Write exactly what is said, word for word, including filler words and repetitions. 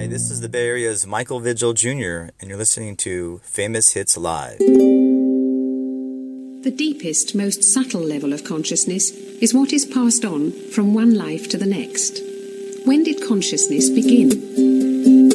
Hi, this is the Bay Area's Michael Vigil Junior, and you're listening to Famous Hits Live. The deepest, most subtle level of consciousness is what is passed on from one life to the next. When did consciousness begin?